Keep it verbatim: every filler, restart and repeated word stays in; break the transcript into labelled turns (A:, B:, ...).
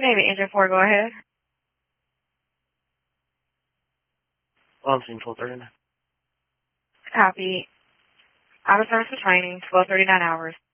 A: Navy Engine four, go ahead.
B: Launching twelve thirty-nine.
A: Copy. Out of service for training, twelve thirty-nine hours.